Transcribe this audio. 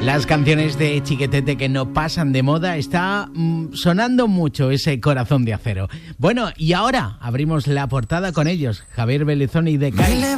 Las canciones de Chiquetete que no pasan de moda, está sonando mucho ese Corazón de Acero. Bueno, y ahora abrimos la portada con ellos, Javier Belezón y Decay.